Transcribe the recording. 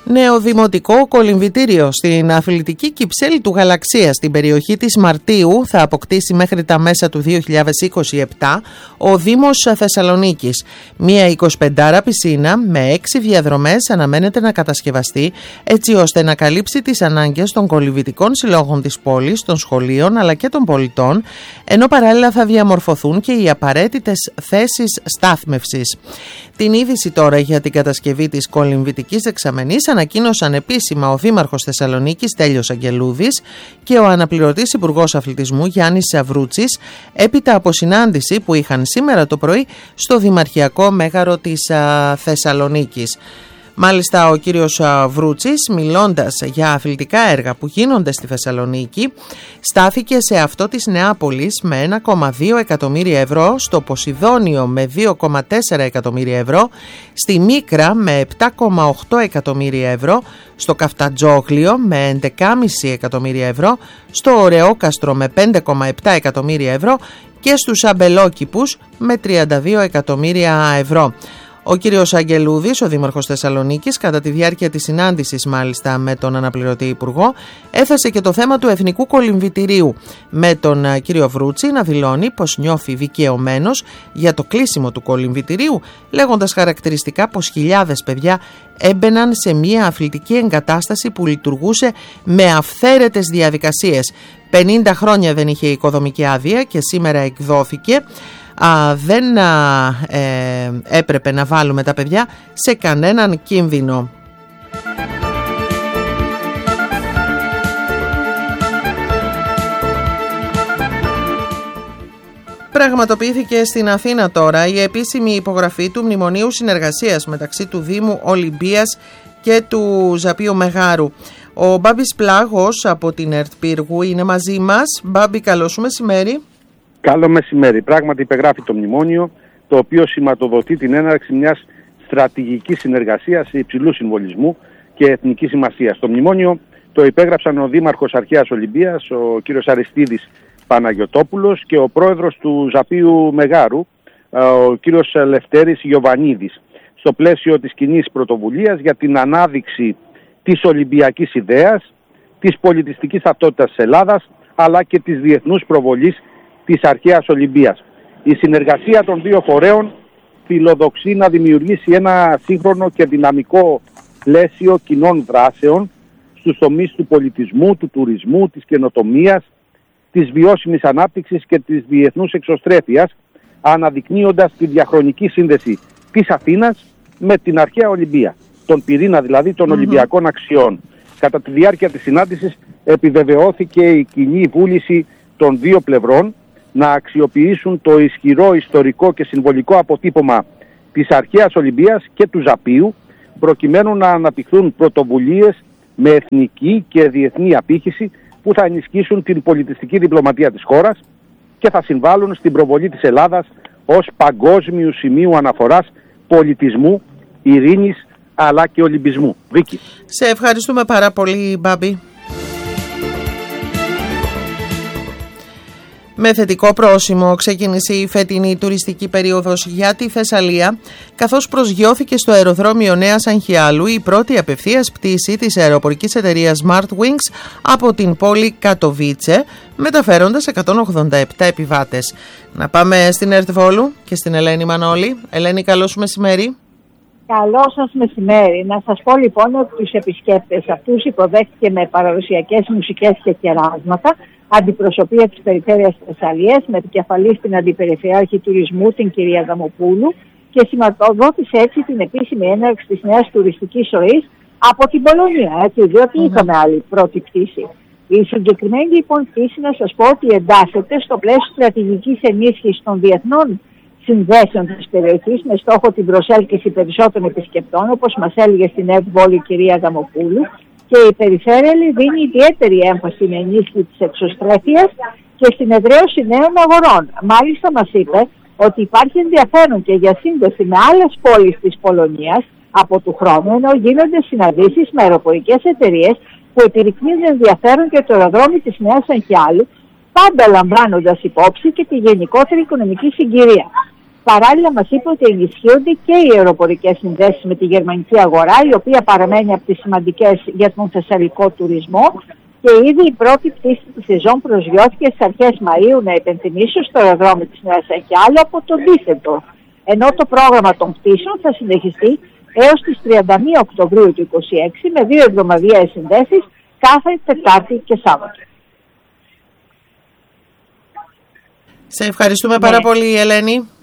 Νέο δημοτικό κολυμβητήριο στην αθλητική Κυψέλη του Γαλαξία στην περιοχή της Μαρτίου θα αποκτήσει μέχρι τα μέσα του 2027 ο Δήμος Θεσσαλονίκης. Μία 25 πισίνα με 6 διαδρομές αναμένεται να κατασκευαστεί έτσι ώστε να καλύψει τις ανάγκες των κολυμβητικών συλλόγων της πόλης, των σχολείων αλλά και των πολιτών, ενώ παράλληλα θα διαμορφωθούν και οι απαραίτητες θέσεις στάθμευσης. Την είδηση τώρα για την κατασκευή της κολυμβητικής δεξαμενής ανακοίνωσαν επίσημα ο Δήμαρχος Θεσσαλονίκης Στέλιος Αγγελούδης και ο αναπληρωτής Υπουργός Αθλητισμού Γιάννης Βρούτσης, έπειτα από συνάντηση που είχαν σήμερα το πρωί στο Δημαρχιακό Μέγαρο της Θεσσαλονίκης. Μάλιστα ο κύριος Βρούτσης, μιλώντας για αθλητικά έργα που γίνονται στη Θεσσαλονίκη, στάθηκε σε αυτό της Νεάπολης με 1,2 εκατομμύρια ευρώ, στο Ποσειδόνιο με 2,4 εκατομμύρια ευρώ, στη Μίκρα με 7,8 εκατομμύρια ευρώ, στο Καφτατζόγλιο με 11,5 εκατομμύρια ευρώ, στο Ωρεόκαστρο με 5,7 εκατομμύρια ευρώ και στους Αμπελόκηπους με 32 εκατομμύρια ευρώ. Ο κύριος Αγγελούδης, ο Δήμαρχος Θεσσαλονίκης, κατά τη διάρκεια της συνάντησης μάλιστα με τον αναπληρωτή Υπουργό, έθεσε και το θέμα του Εθνικού Κολυμβητηρίου, με τον κύριο Βρούτση να δηλώνει πως νιώθει δικαιωμένος για το κλείσιμο του κολυμβητηρίου, λέγοντας χαρακτηριστικά πως χιλιάδες παιδιά έμπαιναν σε μια αθλητική εγκατάσταση που λειτουργούσε με αυθαίρετες διαδικασίες. 50 χρόνια δεν είχε οικοδομική άδεια και σήμερα εκδόθηκε. Δεν έπρεπε να βάλουμε τα παιδιά σε κανέναν κίνδυνο. Πραγματοποιήθηκε στην Αθήνα τώρα η επίσημη υπογραφή του Μνημονίου Συνεργασίας μεταξύ του Δήμου Ολυμπίας και του Ζαπίου Μεγάρου. Ο Μπάμπης Πλάγος από την ΕΡΤ Πύργου είναι μαζί μας. Μπάμπη, καλό σου μεσημέρι. Καλό μεσημέρι. Πράγματι υπεγράφει το μνημόνιο, το οποίο σηματοδοτεί την έναρξη μιας στρατηγικής συνεργασίας υψηλού συμβολισμού και εθνικής σημασίας. Το μνημόνιο το υπέγραψαν ο Δήμαρχος Αρχαίας Ολυμπίας, ο κύριος Αριστίδης Παναγιωτόπουλος, και ο πρόεδρος του Ζαπίου Μεγάρου, ο κύριος Λευτέρης Γιοβανίδης, στο πλαίσιο της κοινής πρωτοβουλίας για την ανάδειξη της Ολυμπιακής ιδέας, της πολιτιστικής ταυτότητας της Ελλάδας, αλλά και της διεθνούς προβολής της Αρχαίας Ολυμπίας. Η συνεργασία των δύο φορέων φιλοδοξεί να δημιουργήσει ένα σύγχρονο και δυναμικό πλαίσιο κοινών δράσεων στους τομείς του πολιτισμού, του τουρισμού, της καινοτομίας, της βιώσιμης ανάπτυξης και της διεθνούς εξωστρέφειας, αναδεικνύοντας τη διαχρονική σύνδεση της Αθήνας με την Αρχαία Ολυμπία, τον πυρήνα δηλαδή των Ολυμπιακών αξιών. Κατά τη διάρκεια της συνάντησης επιβεβαιώθηκε η κοινή βούληση των δύο πλευρών να αξιοποιήσουν το ισχυρό ιστορικό και συμβολικό αποτύπωμα της Αρχαίας Ολυμπίας και του Ζαπίου, προκειμένου να αναπτυχθούν πρωτοβουλίες με εθνική και διεθνή απήχηση που θα ενισχύσουν την πολιτιστική διπλωματία της χώρας και θα συμβάλλουν στην προβολή της Ελλάδας ως παγκόσμιου σημείου αναφοράς πολιτισμού, ειρήνης αλλά και ολυμπισμού. Βίκη. Σε ευχαριστούμε πάρα πολύ, Μπάμπη. Με θετικό πρόσημο ξεκίνησε η φετινή τουριστική περίοδος για τη Θεσσαλία, καθώς προσγειώθηκε στο αεροδρόμιο Νέας Αγχιάλου η πρώτη απευθείας πτήση της αεροπορικής εταιρείας Smartwings από την πόλη Κατοβίτσε, μεταφέροντας 187 επιβάτες. Να πάμε στην ΕΡΤ Βόλου και στην Ελένη Μανώλη. Ελένη, καλό σου μεσημέρι. Καλό σας μεσημέρι. Να σας πω λοιπόν ότι τους επισκέπτες αυτούς υποδέχτηκε με παραδοσιακές μουσικές και κεράσματα αντιπροσωπεία της Περιφέρειας Θεσσαλίας με επικεφαλή στην Αντιπεριφερειάρχη Τουρισμού, την κυρία Γαμοπούλου, και σηματοδότησε έτσι την επίσημη έναρξη της νέας τουριστικής ροής από την Πολωνία, έτσι, διότι είχαμε άλλη πρώτη πτήση. Η συγκεκριμένη λοιπόν πτήση, να σας πω ότι εντάσσεται στο πλαίσιο στρατηγικής ενίσχυσης των διεθνών συνδέσεων της περιοχής με στόχο την προσέλκυση περισσότερων επισκεπτών, όπως μας έλεγε στην ΕΡΤ Βόλου η κυρία Γαμοπούλου, και η Περιφέρεια δίνει ιδιαίτερη έμφαση στην ενίσχυση της εξωστρέφειας και στην εδραίωση νέων αγορών. Μάλιστα μας είπε ότι υπάρχει ενδιαφέρον και για σύνδεση με άλλες πόλεις της Πολωνίας από του χρόνου, ενώ γίνονται συναντήσεις με αεροπορικές εταιρείες που επιδεικνύουν ενδιαφέρον για το αεροδρόμιο της Νέας Αγχιάλου, πάντα λαμβάνοντας υπόψη και τη γενικότερη οικονομική συγκυρία. Παράλληλα μας είπε ότι ενισχύονται και οι αεροπορικές συνδέσεις με τη γερμανική αγορά, η οποία παραμένει από τις σημαντικές για τον θεσσαλικό τουρισμό, και ήδη η πρώτη πτήση της σεζόν προσγειώθηκε στις αρχές Μαΐου, να υπενθυμίσω, στο αεροδρόμιο της Νέας Αχιάλου από τον Ντίσσελντορφ. Ενώ το πρόγραμμα των πτήσεων θα συνεχιστεί έως τις 31 Οκτωβρίου του 2026 με 2 εβδομαδιαίες συνδέσεις κάθε Τετάρτη και Σάββατο. Σε ευχαριστούμε πάρα πολύ, Ελένη.